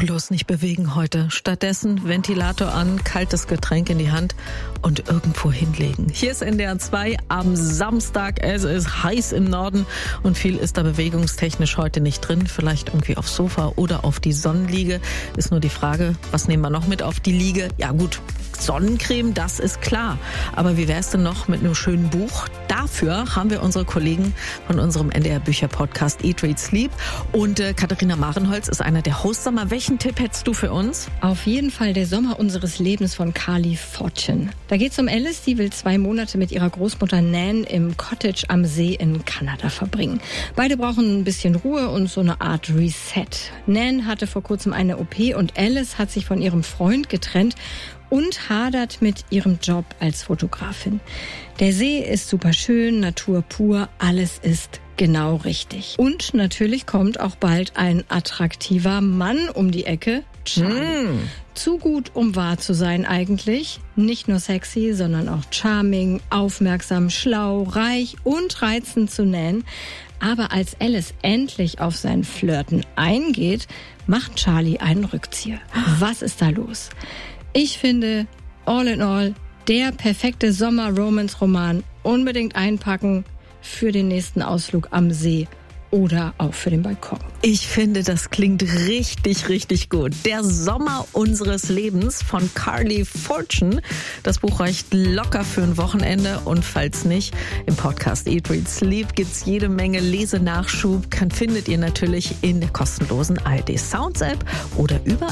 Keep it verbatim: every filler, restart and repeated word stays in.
bloß nicht bewegen heute. Stattdessen Ventilator an, kaltes Getränk in die Hand und irgendwo hinlegen. Hier ist N D R zwei am Samstag. Es ist heiß im Norden und viel ist da bewegungstechnisch heute nicht drin. Vielleicht irgendwie aufs Sofa oder auf die Sonnenliege. Ist nur die Frage, was nehmen wir noch mit auf die Liege? Ja gut, Sonnencreme, das ist klar. Aber wie wäre es denn noch mit einem schönen Buch? Dafür haben wir unsere Kollegen von unserem N D R-Bücher-Podcast Eat, Read, Sleep. Und äh, Katharina Marenholz ist einer der Hosts. Sag mal, welchen Tipp hättest du für uns? Auf jeden Fall Der Sommer unseres Lebens von Carly Fortune. Da geht es um Alice, die will zwei Monate mit ihrer Großmutter Nan im Cottage am See in Kanada verbringen. Beide brauchen ein bisschen Ruhe und so eine Art Reset. Nan hatte vor kurzem eine O P und Alice hat sich von ihrem Freund getrennt und hadert mit ihrem Job als Fotografin. Der See ist super schön, Natur pur, alles ist genau richtig. Und natürlich kommt auch bald ein attraktiver Mann um die Ecke, Charlie. Mm. Zu gut, um wahr zu sein eigentlich. Nicht nur sexy, sondern auch charming, aufmerksam, schlau, reich und reizend zu nennen. Aber als Alice endlich auf sein Flirten eingeht, macht Charlie einen Rückzieher. Was ist da los? Ich finde, all in all, der perfekte Sommer-Romance-Roman. Unbedingt einpacken für den nächsten Ausflug am See oder auch für den Balkon. Ich finde, das klingt richtig, richtig gut. Der Sommer unseres Lebens von Carly Fortune. Das Buch reicht locker für ein Wochenende. Und falls nicht, im Podcast Eat, Read, Sleep gibt's jede Menge Lesenachschub. Kann, findet ihr natürlich in der kostenlosen A R D Sounds App oder überall